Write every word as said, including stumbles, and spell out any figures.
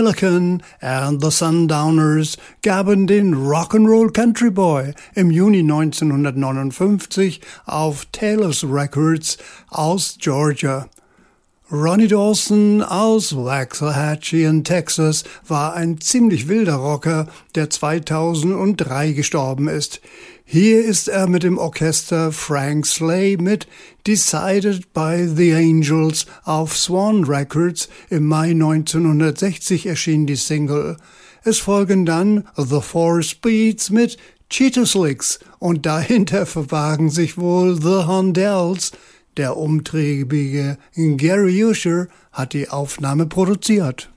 Milliken and the Sundowners gaben den Rock'n'Roll Country Boy im Juni neunzehnhundertneunundfünfzig auf Taylor's Records aus Georgia. Ronnie Dawson aus Waxahachie in Texas war ein ziemlich wilder Rocker, der zweitausenddrei gestorben ist. Hier ist er mit dem Orchester Frank Slay mit Decided by the Angels auf Swan Records. Im Mai neunzehnhundertsechzig erschien die Single. Es folgen dann The Four Speeds mit Cheetah Slicks und dahinter verbargen sich wohl The Hondells. Der umtriebige Gary Usher hat die Aufnahme produziert.